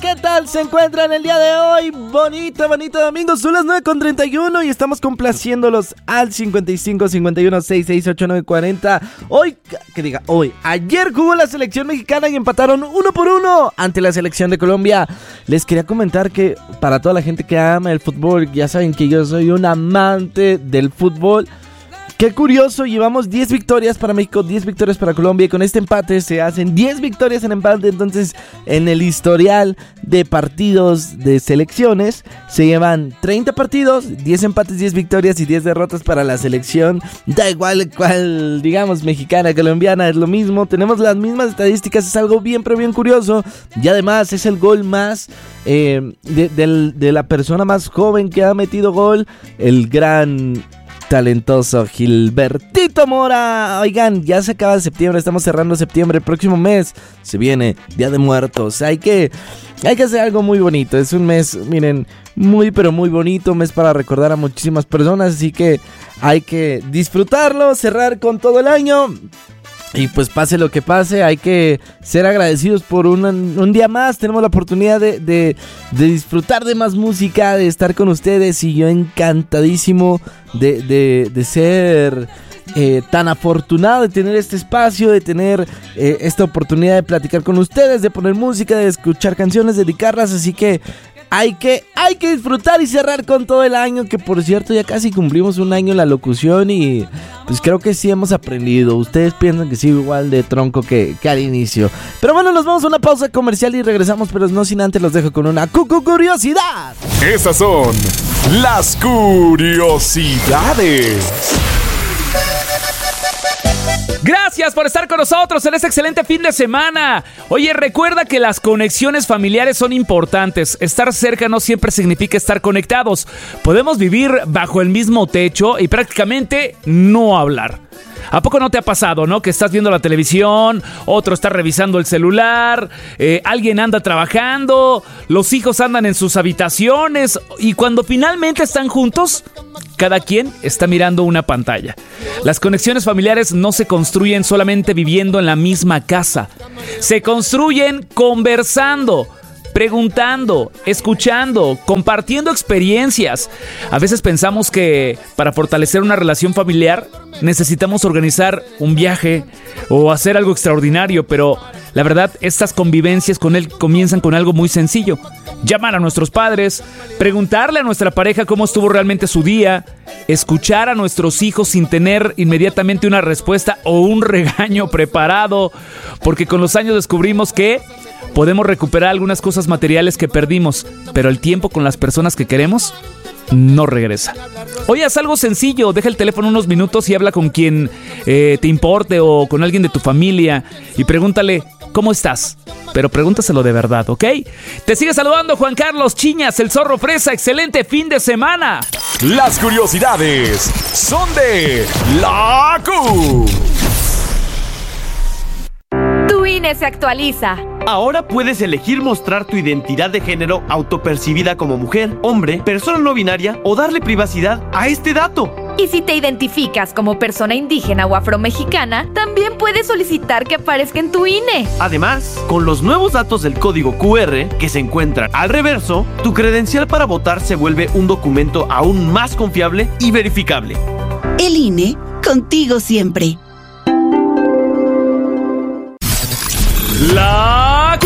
¿qué tal se encuentran el día de hoy? Bonito domingo, son las 9:31 y estamos complaciéndolos al 55 51 66 89 40. Ayer jugó la selección mexicana y empataron 1-1 ante la selección de Colombia. Les quería comentar que para toda la gente que ama el fútbol, ya saben que yo soy un amante del fútbol. Qué curioso, llevamos 10 victorias para México, 10 victorias para Colombia y con este empate se hacen 10 victorias en empate. Entonces en el historial de partidos de selecciones se llevan 30 partidos, 10 empates, 10 victorias y 10 derrotas para la selección. Da igual cual, digamos, mexicana, colombiana, es lo mismo, tenemos las mismas estadísticas, es algo bien pero bien curioso. Y además es el gol más de la persona más joven que ha metido gol, el gran talentoso Gilbertito Mora. Oigan, ya se acaba septiembre, estamos cerrando septiembre, el próximo mes se viene Día de Muertos. Hay que hacer algo muy bonito. Es un mes, miren, muy pero muy bonito, un mes para recordar a muchísimas personas, así que hay que disfrutarlo, cerrar con todo el año. Y pues pase lo que pase, hay que ser agradecidos por un día más. Tenemos la oportunidad de disfrutar de más música, de estar con ustedes. Y yo encantadísimo de ser tan afortunado de tener este espacio, de tener esta oportunidad de platicar con ustedes, de poner música, de escuchar canciones, dedicarlas. Así que hay que disfrutar y cerrar con todo el año, que por cierto ya casi cumplimos un año en la locución y pues creo que sí hemos aprendido. Ustedes piensan que sigo igual de tronco que al inicio. Pero bueno, nos vamos a una pausa comercial y regresamos, pero no sin antes los dejo con una curiosidad. Esas son las curiosidades. Gracias por estar con nosotros en este excelente fin de semana. Oye, recuerda que las conexiones familiares son importantes. Estar cerca no siempre significa estar conectados. Podemos vivir bajo el mismo techo y prácticamente no hablar. ¿A poco no te ha pasado, no? Que estás viendo la televisión, otro está revisando el celular, alguien anda trabajando, los hijos andan en sus habitaciones y cuando finalmente están juntos, cada quien está mirando una pantalla. Las conexiones familiares no se construyen solamente viviendo en la misma casa. Se construyen conversando, preguntando, escuchando, compartiendo experiencias. A veces pensamos que para fortalecer una relación familiar necesitamos organizar un viaje o hacer algo extraordinario, pero la verdad, estas convivencias con él comienzan con algo muy sencillo. Llamar a nuestros padres, preguntarle a nuestra pareja cómo estuvo realmente su día, escuchar a nuestros hijos sin tener inmediatamente una respuesta o un regaño preparado, porque con los años descubrimos que podemos recuperar algunas cosas materiales que perdimos, pero el tiempo con las personas que queremos no regresa. Oye, haz algo sencillo, deja el teléfono unos minutos y habla con quien te importe o con alguien de tu familia y pregúntale ¿cómo estás? Pero pregúntaselo de verdad, ¿ok? Te sigue saludando Juan Carlos Chiñas, el Zorro Fresa. ¡Excelente fin de semana! Las curiosidades son de la Q. Tu INE se actualiza. Ahora puedes elegir mostrar tu identidad de género autopercibida como mujer, hombre, persona no binaria o darle privacidad a este dato. Y si te identificas como persona indígena o afromexicana, también puedes solicitar que aparezca en tu INE. Además, con los nuevos datos del código QR que se encuentran al reverso, tu credencial para votar se vuelve un documento aún más confiable y verificable. El INE, contigo siempre. La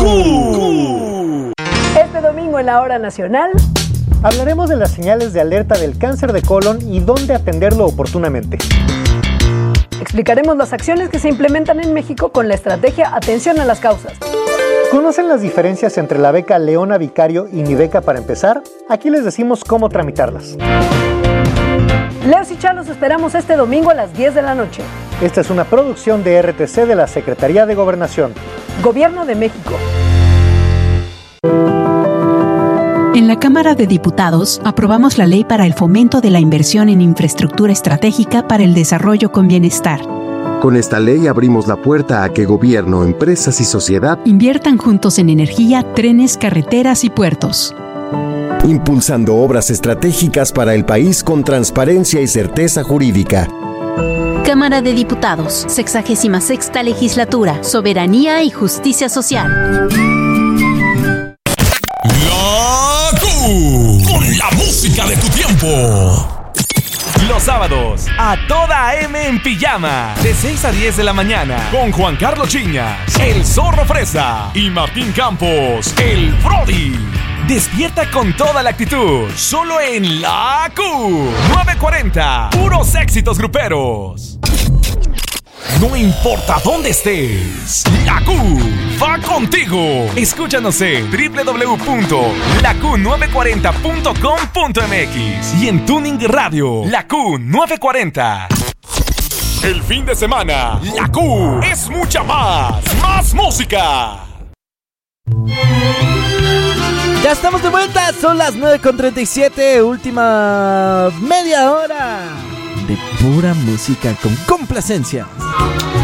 Q. Este domingo en la Hora Nacional hablaremos de las señales de alerta del cáncer de colon y dónde atenderlo oportunamente. Explicaremos las acciones que se implementan en México con la estrategia Atención a las Causas. ¿Conocen las diferencias entre la beca Leona Vicario y Mi Beca para empezar? Aquí les decimos cómo tramitarlas. Leos y Chá los esperamos este domingo a las 10 de la noche. Esta es una producción de RTC de la Secretaría de Gobernación. Gobierno de México. En la Cámara de Diputados aprobamos la Ley para el Fomento de la Inversión en Infraestructura Estratégica para el Desarrollo con Bienestar. Con esta ley abrimos la puerta a que gobierno, empresas y sociedad inviertan juntos en energía, trenes, carreteras y puertos. Impulsando obras estratégicas para el país con transparencia y certeza jurídica. Cámara de Diputados, 66ª Legislatura, Soberanía y Justicia Social. sábados, A Toda AM en Pijama, de 6 a 10 de la mañana, con Juan Carlos Chiñas, el Zorro Fresa y Martín Campos, el Brody. Despierta con toda la actitud, solo en La Q940, puros éxitos gruperos. No importa dónde estés, La Q va contigo. Escúchanos en www.laq940.com.mx y en Tuning Radio, La Q940. El fin de semana, La Q es mucha más música. Ya estamos de vuelta, son las 9:37, última media hora de pura música con complacencias.